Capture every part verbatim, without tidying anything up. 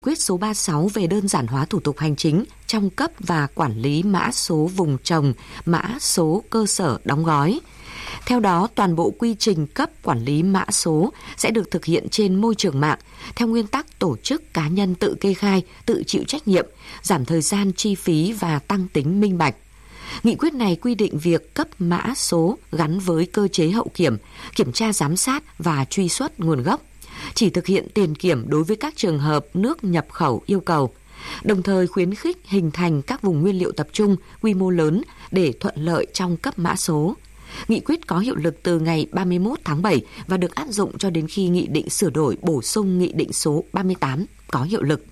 Quyết số ba mươi sáu về đơn giản hóa thủ tục hành chính trong cấp và quản lý mã số vùng trồng, mã số cơ sở đóng gói. Theo đó, toàn bộ quy trình cấp quản lý mã số sẽ được thực hiện trên môi trường mạng, theo nguyên tắc tổ chức cá nhân tự kê khai, tự chịu trách nhiệm, giảm thời gian, chi phí và tăng tính minh bạch. Nghị quyết này quy định việc cấp mã số gắn với cơ chế hậu kiểm, kiểm tra giám sát và truy xuất nguồn gốc. Chỉ thực hiện tiền kiểm đối với các trường hợp nước nhập khẩu yêu cầu, đồng thời khuyến khích hình thành các vùng nguyên liệu tập trung quy mô lớn để thuận lợi trong cấp mã số. Nghị quyết có hiệu lực từ ngày ba mươi mốt tháng bảy và được áp dụng cho đến khi nghị định sửa đổi bổ sung nghị định số ba mươi tám có hiệu lực.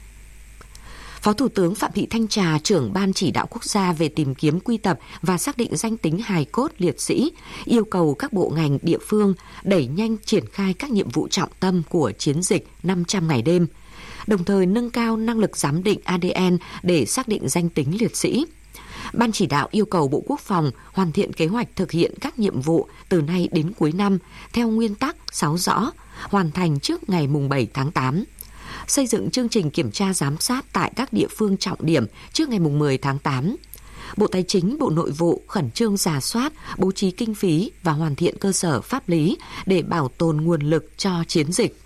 Phó Thủ tướng Phạm Thị Thanh Trà, trưởng Ban Chỉ đạo Quốc gia về tìm kiếm, quy tập và xác định danh tính hài cốt liệt sĩ, yêu cầu các bộ ngành địa phương đẩy nhanh triển khai các nhiệm vụ trọng tâm của chiến dịch năm trăm ngày đêm, đồng thời nâng cao năng lực giám định a đê en để xác định danh tính liệt sĩ. Ban chỉ đạo yêu cầu Bộ Quốc phòng hoàn thiện kế hoạch thực hiện các nhiệm vụ từ nay đến cuối năm theo nguyên tắc sáu rõ, hoàn thành trước ngày bảy tháng tám. Xây dựng chương trình kiểm tra giám sát tại các địa phương trọng điểm trước ngày mười tháng tám. Bộ Tài chính, Bộ Nội vụ khẩn trương rà soát, bố trí kinh phí và hoàn thiện cơ sở pháp lý để bảo tồn nguồn lực cho chiến dịch.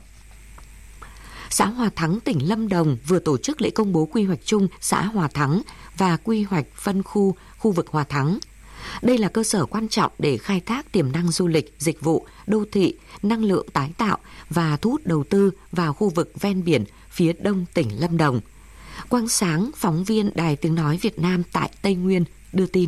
Xã Hòa Thắng, tỉnh Lâm Đồng vừa tổ chức lễ công bố quy hoạch chung xã Hòa Thắng và quy hoạch phân khu, khu vực Hòa Thắng. Đây là cơ sở quan trọng để khai thác tiềm năng du lịch, dịch vụ, đô thị, năng lượng tái tạo và thu hút đầu tư vào khu vực ven biển phía đông tỉnh Lâm Đồng. Quang Sáng, phóng viên Đài Tiếng Nói Việt Nam tại Tây Nguyên đưa tin.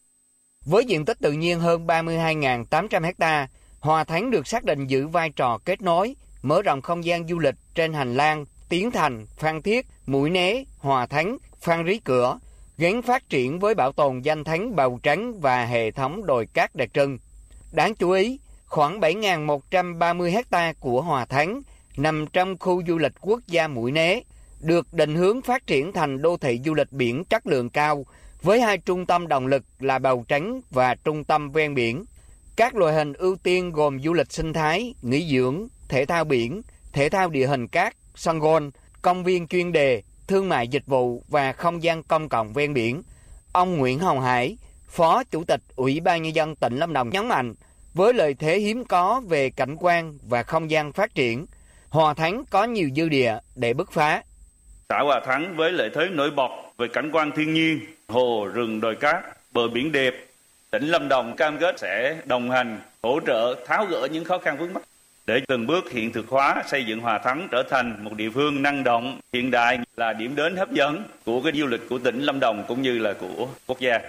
Với diện tích tự nhiên hơn ba mươi hai nghìn tám trăm héc ta, Hòa Thắng được xác định giữ vai trò kết nối, mở rộng không gian du lịch trên hành lang Tiến Thành, Phan Thiết, Mũi Né, Hòa Thắng, Phan Rí Cửa, gắn phát triển với bảo tồn danh thắng Bào Trắng và hệ thống đồi cát đặc trưng. Đáng chú ý, khoảng bảy nghìn một trăm ba mươi héc ta của Hòa Thắng nằm trong khu du lịch quốc gia Mũi Né, được định hướng phát triển thành đô thị du lịch biển chất lượng cao với hai trung tâm động lực là Bào Trắng và trung tâm ven biển. Các loại hình ưu tiên gồm du lịch sinh thái, nghỉ dưỡng, thể thao biển, thể thao địa hình cát, sân golf, công viên chuyên đề, thương mại dịch vụ và không gian công cộng ven biển. Ông Nguyễn Hồng Hải, Phó Chủ tịch Ủy ban Nhân dân tỉnh Lâm Đồng nhấn mạnh, với lợi thế hiếm có về cảnh quan và không gian phát triển, Hòa Thắng có nhiều dư địa để bứt phá. Xã Hòa Thắng với lợi thế nổi bật về cảnh quan thiên nhiên, hồ, rừng, đồi cát, bờ biển đẹp, tỉnh Lâm Đồng cam kết sẽ đồng hành, hỗ trợ, tháo gỡ những khó khăn vướng mắc để từng bước hiện thực hóa xây dựng Hòa Thắng trở thành một địa phương năng động, hiện đại, là điểm đến hấp dẫn của cái du lịch của tỉnh Lâm Đồng cũng như là của quốc gia.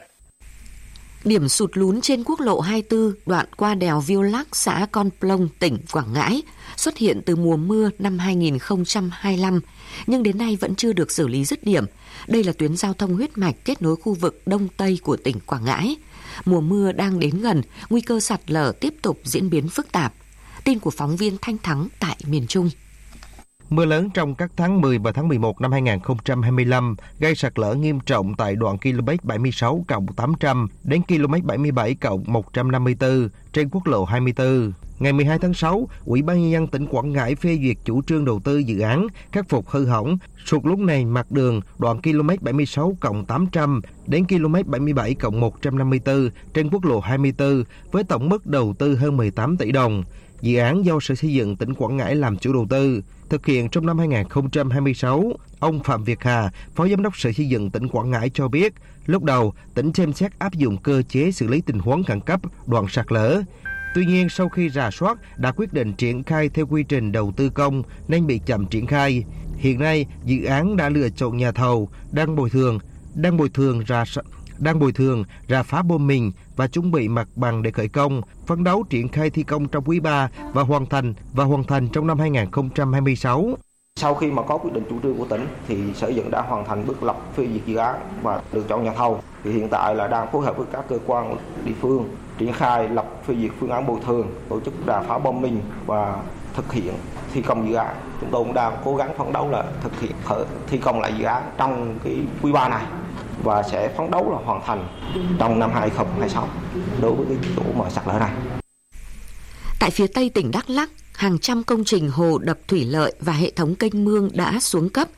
Điểm sụt lún trên quốc lộ hai mươi tư đoạn qua đèo Viô Lắc, xã Con Plong, tỉnh Quảng Ngãi xuất hiện từ mùa mưa năm hai nghìn không trăm hai mươi lăm, nhưng đến nay vẫn chưa được xử lý dứt điểm. Đây là tuyến giao thông huyết mạch kết nối khu vực Đông Tây của tỉnh Quảng Ngãi. Mùa mưa đang đến gần, nguy cơ sạt lở tiếp tục diễn biến phức tạp. Tin của phóng viên Thanh Thắng tại miền Trung. Mưa lớn trong các tháng mười và tháng mười một năm hai nghìn không trăm hai mươi lăm gây sạt lở nghiêm trọng tại đoạn ki lô mét bảy mươi sáu cộng tám trăm đến ki lô mét bảy mươi bảy cộng một trăm năm mươi tư trên quốc lộ hai mươi tư. Ngày mười hai tháng sáu, Ủy ban Nhân dân tỉnh Quảng Ngãi phê duyệt chủ trương đầu tư dự án khắc phục hư hỏng sụt lún nền mặt đường đoạn ki lô mét bảy mươi sáu cộng tám trăm đến ki lô mét bảy mươi bảy cộng một trăm năm mươi tư trên quốc lộ hai mươi tư với tổng mức đầu tư hơn mười tám tỷ đồng. Dự án do Sở Xây dựng tỉnh Quảng Ngãi làm chủ đầu tư, thực hiện trong năm hai nghìn không trăm hai mươi sáu. Ông Phạm Việt Hà, Phó Giám đốc Sở Xây dựng tỉnh Quảng Ngãi cho biết, lúc đầu tỉnh xem xét áp dụng cơ chế xử lý tình huống khẩn cấp đoạn sạt lở. Tuy nhiên, sau khi rà soát đã quyết định triển khai theo quy trình đầu tư công nên bị chậm triển khai. Hiện nay, dự án đã lựa chọn nhà thầu, đang bồi thường, đang bồi thường ra đang bồi thường ra phá bom mìn và chuẩn bị mặt bằng để khởi công, phấn đấu triển khai thi công trong quý ba và hoàn thành và hoàn thành trong năm hai nghìn không trăm hai mươi sáu. Sau khi mà có quyết định chủ trương của tỉnh thì Sở Xây dựng đã hoàn thành bước lập phê duyệt dự án và lựa chọn nhà thầu. Thì hiện tại là đang phối hợp với các cơ quan địa phương triển khai lập phê duyệt phương án bồi thường, tổ chức rà phá bom mìn và thực hiện thi công dự án. Chúng tôi cũng đang cố gắng phấn đấu là thực hiện thi công lại dự án trong cái quý ba này và sẽ phấn đấu là hoàn thành trong năm hai nghìn không trăm hai mươi sáu đối với cái chỗ mà sạt lở này. Tại phía tây tỉnh Đắk Lắk, hàng trăm công trình hồ đập thủy lợi và hệ thống kênh mương đã xuống cấp,